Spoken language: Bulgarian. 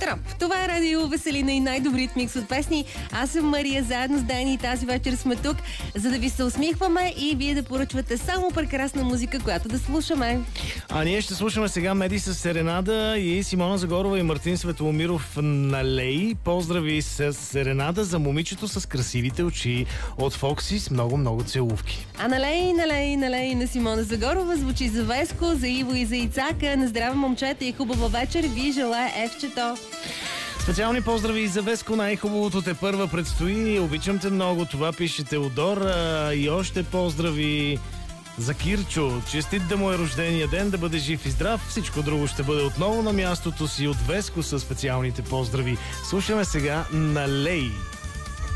Троп. Това е Радио Веселина и най-добрият микс от песни. Аз съм Мария, заедно с Дани и тази вечер сме тук, за да ви се усмихваме и вие да поръчвате само прекрасна музика, която да слушаме. А ние ще слушаме сега Меди с Серенада и Симона Загорова и Мартин Светломиров Налей. Поздрави с Серенада за момичето с красивите очи от Фокси с много целувки. А налей на Симона Загорова звучи за Веско, за Иво и за Ицака. На здраве, момчета, и хубава вечер ви желая Евчето. Специални поздрави и за Веско, най-хубавото те първа предстои. Обичам те много, това пише Теодор. И още поздрави за Кирчо. Честит да му е рождения ден, да бъде жив и здрав. Всичко друго ще бъде отново на мястото си от Веско със специалните поздрави. Слушаме сега Налей.